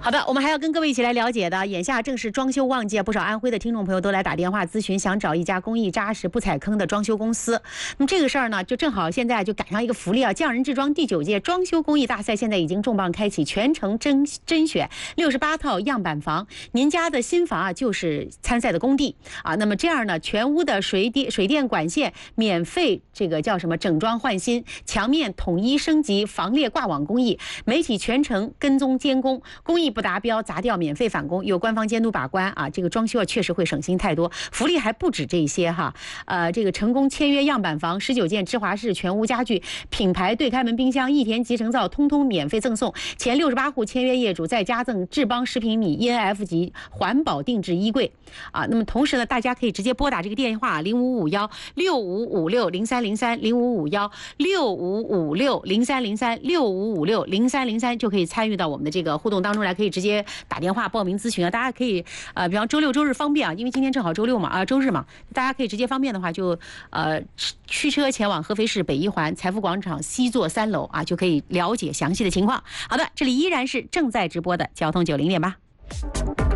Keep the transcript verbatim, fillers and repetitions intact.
好的，我们还要跟各位一起来了解的，眼下正是装修旺季，不少安徽的听众朋友都来打电话咨询，想找一家工艺扎实、不踩坑的装修公司。那么这个事儿呢，就正好现在就赶上一个福利啊！匠人制装第九届装修工艺大赛现在已经重磅开启，全程甄甄选六十八套样板房，您家的新房啊就是参赛的工地啊。那么这样呢，全屋的水电、水电管线免费这个叫什么整装换新，墙面统一升级，防裂挂网工艺，媒体全程跟踪监工，工艺不达标砸掉免费返工，有官方监督把关啊，这个装修啊确实会省心太多，福利还不止这些哈。呃，这个成功签约样板房十九件芝华士全屋家具，品牌对开门冰箱、益田集成灶通通免费赠送，前六十八户签约业主再加赠智邦十平米 E N F 级环保定制衣柜啊。那么同时呢，大家可以直接拨打这个电话零五五幺六五五六零三零三零五五幺六五五六零三零三六五五六零三零三就可以参与到我们的这个互动当中来，可以直接打电话报名咨询啊。大家可以呃，比方周六周日方便啊，因为今天正好周六嘛啊、呃、周日嘛，大家可以直接方便的话就呃驱车前往合肥市北一环财富广场西座三楼啊，就可以了解详细的情况。好的，这里依然是正在直播的交通九零点八。